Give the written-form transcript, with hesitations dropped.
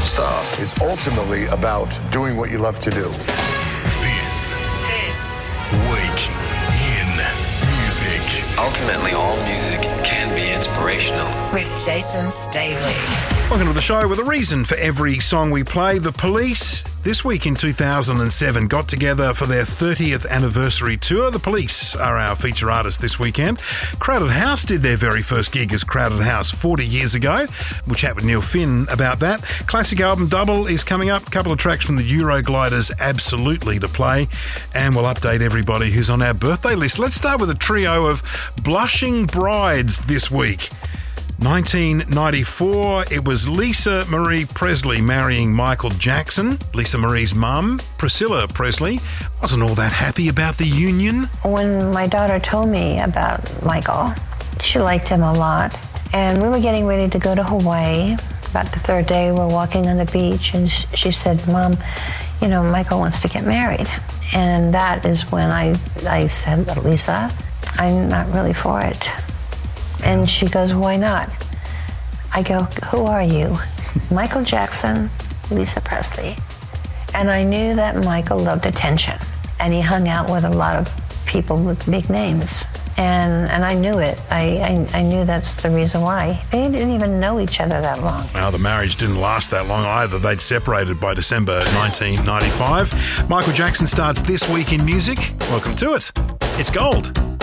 stars. It's ultimately about doing what you love to do. This week in music. Ultimately, all music can be inspirational. With Jason Stavely. Welcome to the show with a reason for every song we play. The Police, this week in 2007, got together for their 30th anniversary tour. The Police are our feature artists this weekend. Crowded House did their very first gig as Crowded House 40 years ago. We'll chat with Neil Finn about that. Classic album Double is coming up. A couple of tracks from the Eurogliders absolutely to play. And we'll update everybody who's on our birthday list. Let's start with a trio of blushing brides this week. 1994, it was Lisa Marie Presley marrying Michael Jackson. Lisa Marie's mum, Priscilla Presley, wasn't all that happy about the union. When my daughter told me about Michael, she liked him a lot. And we were getting ready to go to Hawaii. About the third day, we're walking on the beach, and she said, "Mom, you know, Michael wants to get married." And that is when I said, "Lisa, I'm not really for it." And she goes, "Why not?" I go, "Who are you?" Michael Jackson, Lisa Presley. And I knew that Michael loved attention. And he hung out with a lot of people with big names. And I knew it. I knew that's the reason why. They didn't even know each other that long. Well, the marriage didn't last that long either. They'd separated by December 1995. Michael Jackson starts this week in music. Welcome to it. It's gold.